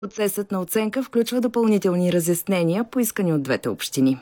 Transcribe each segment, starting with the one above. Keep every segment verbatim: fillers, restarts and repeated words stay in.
Процесът на оценка включва допълнителни разяснения, поискани от двете общини.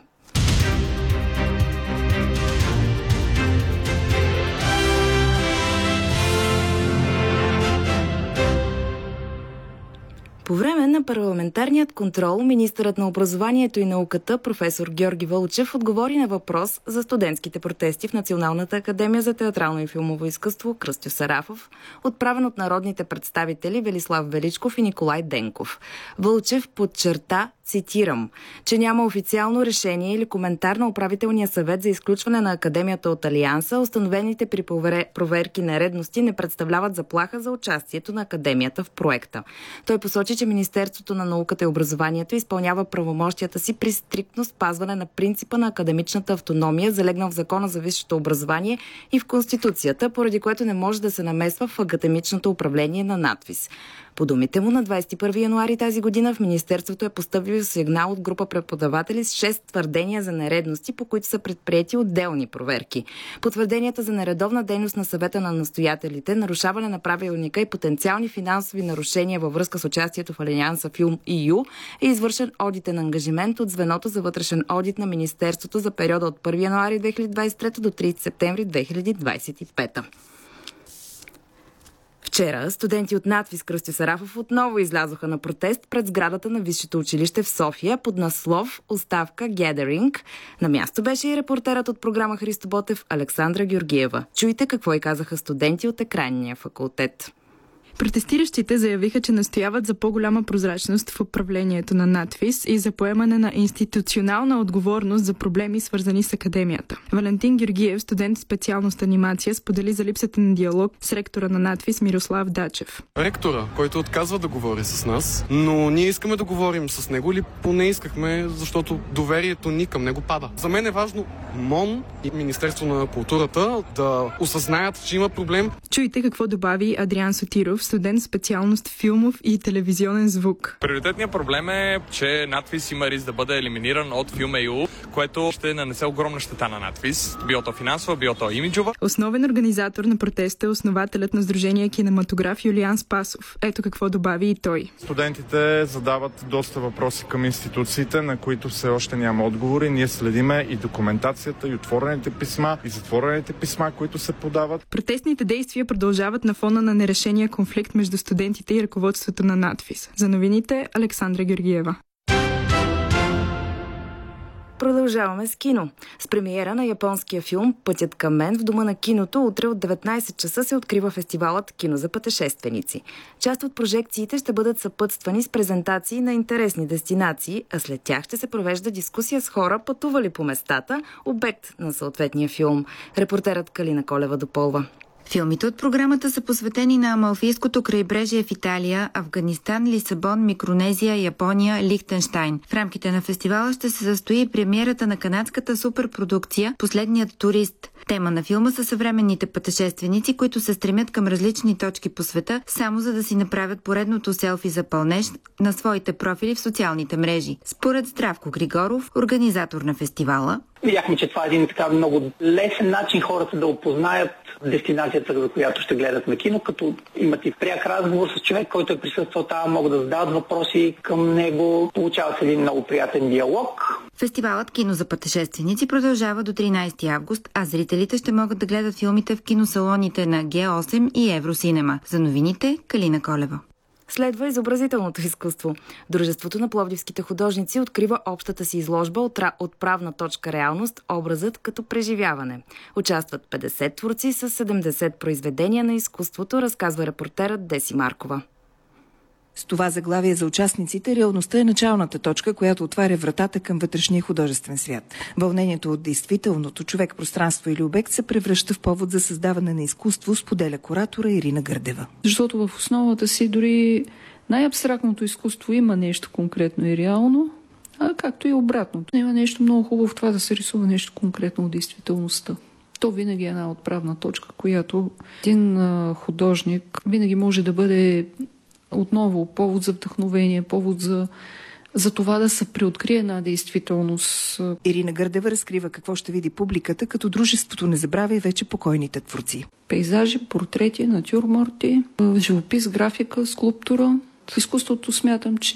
По време на парламентарният контрол, министърът на образованието и науката, професор Георги Вълчев, отговори на въпрос за студентските протести в Националната академия за театрално и филмово изкуство Кръстю Сарафов, отправен от народните представители Велислав Величков и Николай Денков. Вълчев подчерта, цитирам, че няма официално решение или коментар на управителния съвет за изключване на академията от Алианса. Установените при проверки нередности не представляват заплаха за участието на академията в проекта. Той посочи, че Министерството на науката и образованието изпълнява правомощията си при стриктно спазване на принципа на академичната автономия, залегнал в Закона за висшето образование и в Конституцията, поради което не може да се намесва в академичното управление на надвис. По думите му, на двадесет и първи януари тази година в Министерството е постъпил сигнал от група преподаватели с шест твърдения за нередности, по които са предприети отделни проверки. По твърденията за нередовна дейност на съвета на настоятелите, нарушаване на правилника и потенциални финансови нарушения във връзка с участието в Алианса Филм и ю е извършен одитен ангажимент от звеното за вътрешен одит на Министерството за периода от първи януари две хиляди двадесет и трета до тридесети септември две хиляди двадесет и пета. Вчера студенти от надвис Кръстю Сарафов отново излязоха на протест пред сградата на Висшето училище в София под наслов "Оставка Gathering". На място беше и репортерът от програма Христо Ботев Александра Георгиева. Чуйте какво и казаха студенти от Екранния факултет. Протестиращите заявиха, че настояват за по-голяма прозрачност в управлението на надвис и за поемане на институционална отговорност за проблеми, свързани с академията. Валентин Георгиев, студент в специалност анимация, сподели за липсата на диалог с ректора на надвис Мирослав Дачев. Ректора, който отказва да говори с нас, но ние искаме да говорим с него, или поне искахме, защото доверието ни към него пада. За мен е важно МОН и Министерство на културата да осъзнаят, че има проблем. Чуйте какво добави Адриан Сотиров, студент специалност филмов и телевизионен звук. Приоритетният проблем е, че надвис има риск да бъде елиминиран от Филм и ю, което ще нанесе огромна щета на надвис, било то финансова, било то имиджова. Основен организатор на протеста е основателят на Сдружение Кинематограф Юлиан Спасов. Ето какво добави и той. Студентите задават доста въпроси към институциите, на които все още няма отговори. Ние следиме и документацията, и отворените писма, и затворените писма, които се подават. Протестните действия продължават на фона на нерешения конфликт между студентите и ръководството на надвис. За новините Александра Георгиева. Продължаваме с кино. С премиера на японския филм "Пътят към мен" в Дома на киното утре от деветнадесет часа се открива фестивалът "Кино за пътешественици". Част от прожекциите ще бъдат съпътствани с презентации на интересни дестинации, а след тях ще се провежда дискусия с хора, пътували по местата, обект на съответния филм. Репортерът Калина Колева допълва. Филмите от програмата са посветени на Амалфийското крайбрежие в Италия, Афганистан, Лисабон, Микронезия, Япония, Лихтенщайн. В рамките на фестивала ще се състои премиерата на канадската суперпродукция "Последният турист". Тема на филма са съвременните пътешественици, които се стремят към различни точки по света, само за да си направят поредното селфи за пълнеж на своите профили в социалните мрежи. Според Здравко Григоров, организатор на фестивала, видяхме, че това е един така много лесен начин хората да опознаят дестинацията, за която ще гледат на кино, като имат и пряк разговор с човек, който е присъствал там, могат да задават въпроси към него, получава се един много приятен диалог. Фестивалът "Кино за пътешественици" продължава до тринадесети август, а зрителите ще могат да гледат филмите в киносалоните на Ге осем и Евросинема. За новините Калина Колева. Следва изобразителното изкуство. Дружеството на пловдивските художници открива общата си изложба от правна точка реалност, образът като преживяване. Участват петдесет творци с седемдесет произведения на изкуството, разказва репортерът Деси Маркова. С това заглавие за участниците реалността е началната точка, която отваря вратата към вътрешния художествен свят. Вълнението от действителното човек, пространство или обект се превръща в повод за създаване на изкуство, споделя куратора Ирина Гърдева. Защото в основата си дори най-абстрактното изкуство има нещо конкретно и реално, а както и обратното. Има нещо много хубаво в това да се рисува нещо конкретно от действителността. То винаги е една отправна точка, която един а, художник винаги може да бъде отново повод за вдъхновение, повод за, за това да се преоткрие една действителност. Ирина Гърдева разкрива какво ще види публиката, като дружеството не забравя и вече покойните творци. Пейзажи, портрети, натюрморти, живопис, графика, скулптура. В изкуството смятам, че